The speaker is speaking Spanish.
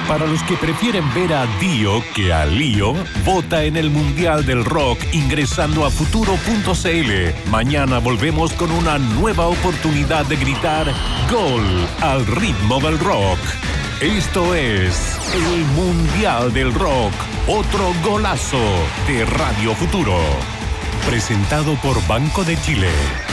Para los que prefieren ver a Dio que a Lío, vota en el Mundial del Rock ingresando a futuro.cl. Mañana volvemos con una nueva oportunidad de gritar ¡Gol! Al ritmo del rock. Esto es el Mundial del Rock, otro golazo de Radio Futuro. Presentado por Banco de Chile.